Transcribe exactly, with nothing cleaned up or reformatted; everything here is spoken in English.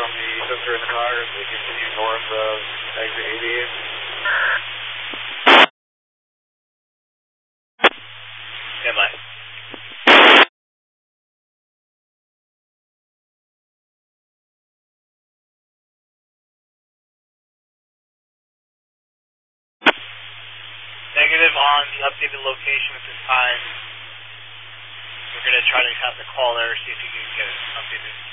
from the sensor in the car as they continue north of exit eighty-eight. Stand by. Negative on the updated location at this time. We're going to try to have the caller, see if you can get an updated